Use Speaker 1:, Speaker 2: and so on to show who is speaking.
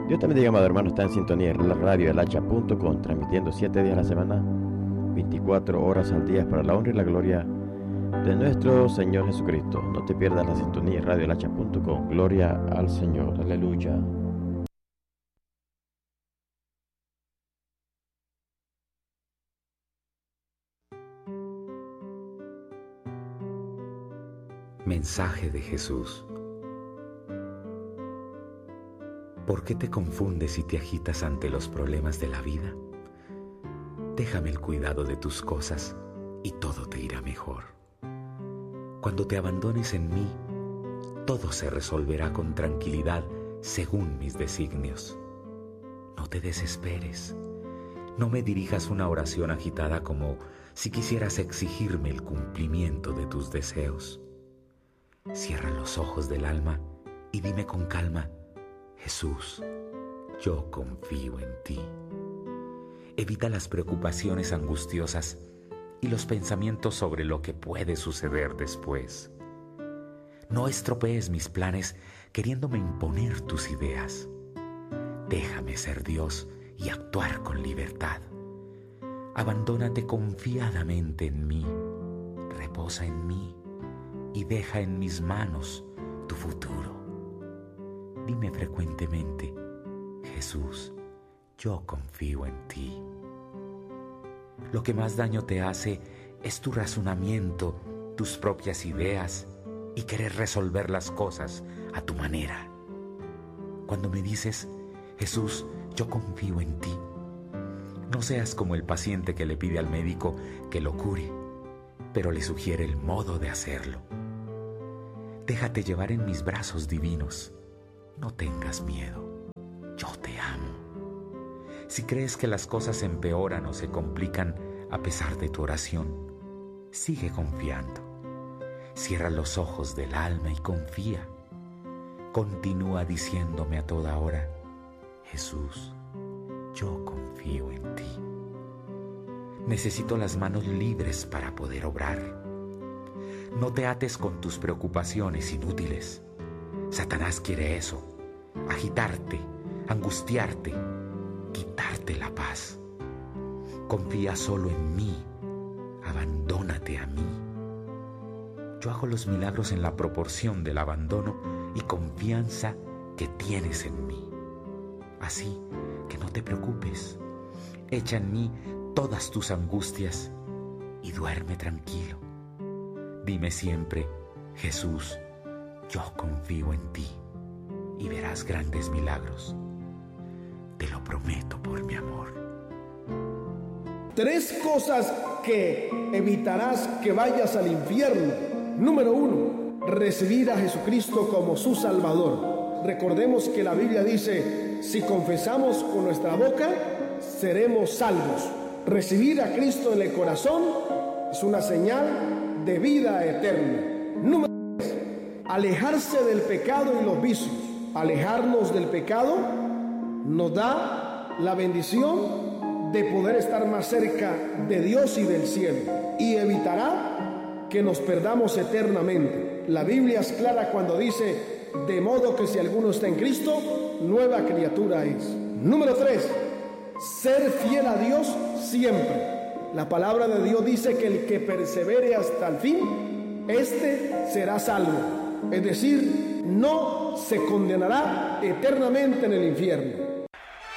Speaker 1: Dios también diga, amado hermano, está en sintonía en la radio elhacha.com, transmitiendo 7 días a la semana, 24 horas al día, para la honra y la gloria de nuestro Señor Jesucristo. No te pierdas la sintonía en radio elhacha.com. Gloria al Señor. Aleluya.
Speaker 2: Mensaje de Jesús. ¿Por qué te confundes y te agitas ante los problemas de la vida? Déjame el cuidado de tus cosas y todo te irá mejor. Cuando te abandones en mí, todo se resolverá con tranquilidad según mis designios. No te desesperes. No me dirijas una oración agitada como si quisieras exigirme el cumplimiento de tus deseos. Cierra los ojos del alma y dime con calma: Jesús, yo confío en ti. Evita las preocupaciones angustiosas y los pensamientos sobre lo que puede suceder después. No estropees mis planes queriéndome imponer tus ideas. Déjame ser Dios y actuar con libertad. Abandónate confiadamente en mí, reposa en mí y deja en mis manos tu futuro. Dime frecuentemente: Jesús, yo confío en ti. Lo que más daño te hace es tu razonamiento, tus propias ideas y querer resolver las cosas a tu manera. Cuando me dices: Jesús, yo confío en ti, no seas como el paciente que le pide al médico que lo cure, pero le sugiere el modo de hacerlo. Déjate llevar en mis brazos divinos. No tengas miedo. Yo te amo. Si crees que las cosas empeoran o se complican a pesar de tu oración, sigue confiando. Cierra los ojos del alma y confía. Continúa diciéndome a toda hora: Jesús, yo confío en ti. Necesito las manos libres para poder obrar. No te ates con tus preocupaciones inútiles. Satanás quiere eso: agitarte, angustiarte, quitarte la paz. Confía solo en mí, abandónate a mí. Yo hago los milagros en la proporción del abandono y confianza que tienes en mí. Así que no te preocupes, echa en mí todas tus angustias y duerme tranquilo. Dime siempre: Jesús, yo confío en ti, y verás grandes milagros. Te lo prometo por mi amor.
Speaker 3: 3 cosas que evitarás que vayas al infierno. Número 1, recibir a Jesucristo como su Salvador. Recordemos que la Biblia dice: si confesamos con nuestra boca, seremos salvos. Recibir a Cristo en el corazón es una señal de vida eterna. Número 3, alejarse del pecado y los vicios. Alejarnos del pecado nos da la bendición de poder estar más cerca de Dios y del cielo, y evitará que nos perdamos eternamente. La Biblia es clara cuando dice: de modo que si alguno está en Cristo, nueva criatura es. Número 3, ser fiel a Dios siempre. La palabra de Dios dice que el que persevere hasta el fin, este será salvo. Es decir, no se condenará eternamente en el infierno.